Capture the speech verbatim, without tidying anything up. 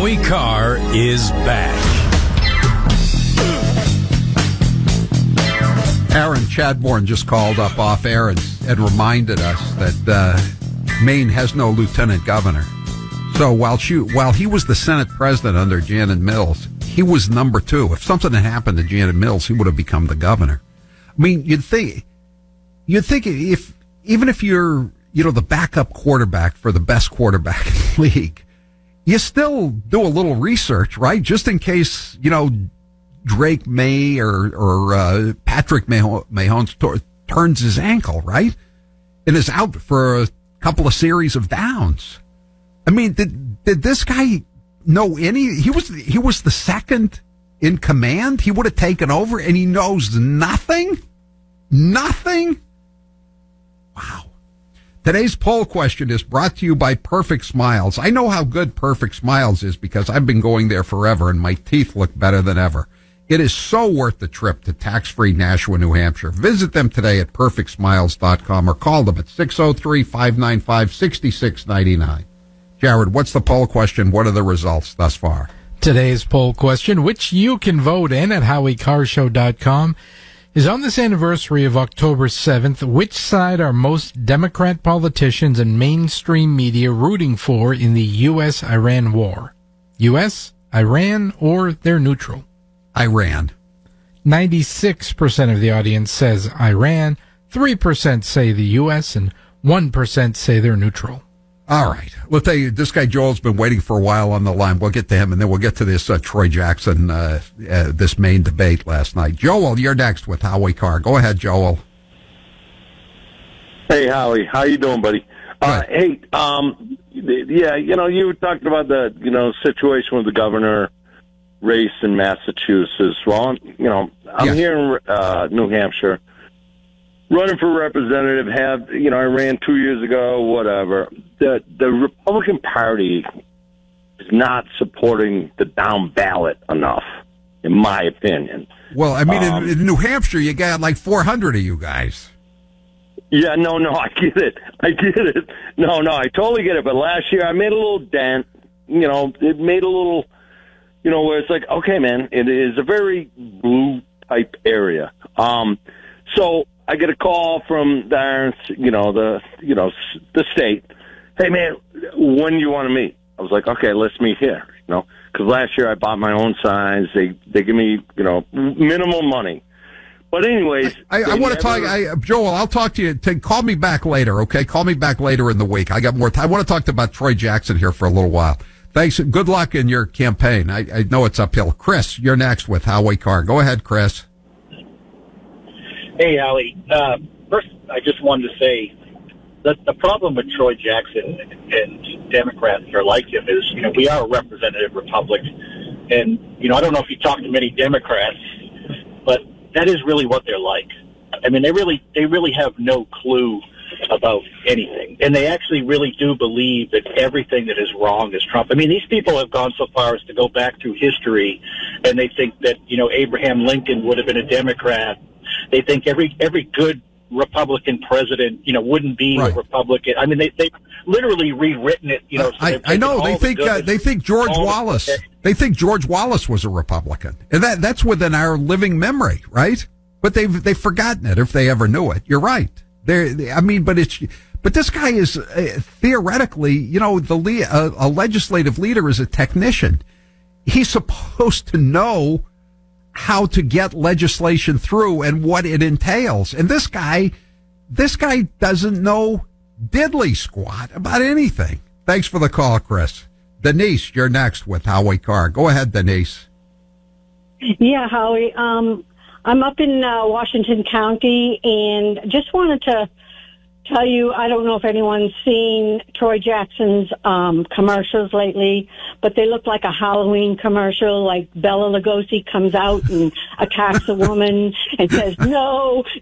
Howie Carr is back. Aaron Chadbourne just called up off air and, and reminded us that uh, Maine has no lieutenant governor. So while she, while he was the Senate president under Janet Mills, he was number two. If something had happened to Janet Mills, he would have become the governor. I mean, you'd think, you'd think if even if you're, you know, the backup quarterback for the best quarterback in the league, you still do a little research, right? Just in case, you know, Drake May or or uh, Patrick Mahomes t- turns his ankle, right, and is out for a couple of series of downs. I mean, did did this guy know any? He was he was the second in command. He would have taken over, and he knows nothing, nothing. Wow. Today's poll question is brought to you by Perfect Smiles. I know how good Perfect Smiles is because I've been going there forever, and my teeth look better than ever. It is so worth the trip to tax-free Nashua, New Hampshire. Visit them today at perfect smiles dot com or call them at six oh three, five nine five, six six nine nine. Jared, what's the poll question? What are the results thus far? Today's poll question, which you can vote in at howie carr show dot com, is on this anniversary of October seventh, which side are most Democrat politicians and mainstream media rooting for in the U S Iran war? U S, Iran, or they're neutral? Iran. ninety-six percent of the audience says Iran, three percent say the U S, and one percent say they're neutral. All right. We'll tell you, this guy Joel's been waiting for a while on the line. We'll get to him, and then we'll get to this uh, Troy Jackson, uh, uh, this main debate last night. Joel, you're next with Howie Carr. Go ahead, Joel. Hey, Howie. How you doing, buddy? Uh, hey, um, yeah, you know, you were talking about the, you know, situation with the governor race in Massachusetts. Well, you know, I'm yes. here in uh, New Hampshire, running for representative. Have you know? I ran two years ago. Whatever. The the Republican Party is not supporting the down ballot enough, in my opinion. Well, I mean, um, in, in New Hampshire, you got like four hundred of you guys. Yeah, no, no, I get it. I get it. No, no, I totally get it. But last year, I made a little dent. You know, it made a little. You know, where it's like, okay, man, it is a very blue type area. Um, so I get a call from the, you know, the, you know, the state. Hey, man, when do you want to meet? I was like, okay, let's meet here. You know, because last year I bought my own signs. They they give me, you know, minimal money. But anyways, I, I, I want to talk, I, Joel. I'll talk to you. To, call me back later, okay? Call me back later in the week. I got more time. I want to talk about Troy Jackson here for a little while. Thanks. Good luck in your campaign. I, I know it's uphill. Chris, you're next with Howie Carr. Go ahead, Chris. Hey, Howie. Uh, first, I just wanted to say that the problem with Troy Jackson and Democrats that are like him is, you know, we are a representative republic. And, you know, I don't know if you talk to many Democrats, but that is really what they're like. I mean, they really, they really have no clue about anything. And they actually really do believe that everything that is wrong is Trump. I mean, these people have gone so far as to go back through history, and they think that, you know, Abraham Lincoln would have been a Democrat. They think every every good Republican president, you know, wouldn't be right. a Republican. I mean, they, they've literally rewritten it, you know. So I, I know. They think the uh, they think George Wallace. The- they think George Wallace was a Republican. And that that's within our living memory, right? But they've, they've forgotten it if they ever knew it. You're right. They, I mean, but it's, but this guy is uh, theoretically, you know, the le- a, a legislative leader is a technician. He's supposed to know how to get legislation through and what it entails. And this guy, this guy doesn't know diddly squat about anything. Thanks for the call, Chris. Denise, you're next with Howie Carr. Go ahead, Denise. Yeah, Howie. Um, I'm up in uh, Washington County, and just wanted to tell you, I don't know if anyone's seen Troy Jackson's um, commercials lately, but they look like a Halloween commercial, like Bela Lugosi comes out and attacks a woman and says, no,